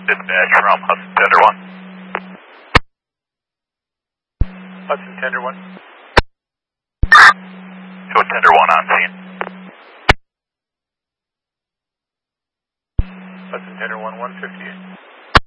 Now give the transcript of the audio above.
Dispatch from Hudson Tender 1. Hudson Tender 1. Show Tender 1 on scene. Hudson Tender 1, 158.